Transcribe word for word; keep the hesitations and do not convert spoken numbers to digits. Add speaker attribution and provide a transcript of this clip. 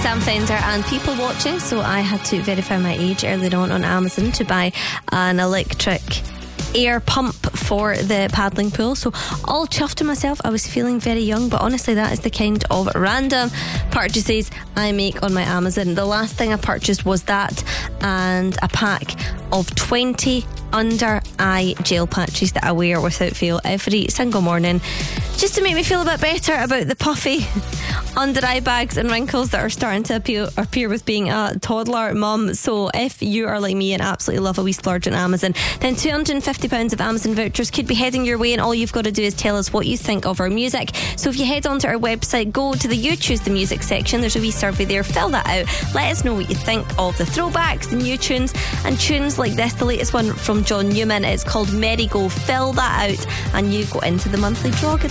Speaker 1: Sam Fender and People Watching. So I had to verify my age earlier on on Amazon to buy an electric air pump for the paddling pool, so all chuffed to myself. I was feeling very young, but honestly that is the kind of random purchases I make on my Amazon. The last thing I purchased was that and a pack of twenty under eye gel patches that I wear without fail every single morning, just to make me feel a bit better about the puffy under eye bags and wrinkles that are starting to appear, appear with being a toddler mum. So if you are like me and absolutely love a wee splurge on Amazon, then two hundred fifty pounds of Amazon vouchers could be heading your way, and all you've got to do is tell us what you think of our music. So if you head onto our website, go to the You Choose the Music section, there's a wee survey there, fill that out, let us know what you think of the throwbacks, the new tunes, and tunes like this, the latest one from John Newman. It's called Merry Go. Fill that out and you go into the monthly draw.